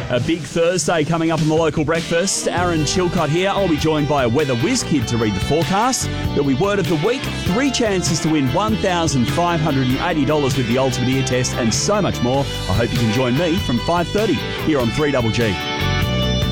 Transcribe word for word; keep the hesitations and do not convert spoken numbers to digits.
A big Thursday coming up on the local breakfast. Aaron Chilcott here. I'll be joined by a weather whiz kid to read the forecast. There'll be word of the week, three chances to win one thousand five hundred eighty dollars with the Ultimate Ear Test, and so much more. I hope you can join me from five thirty here on three G G.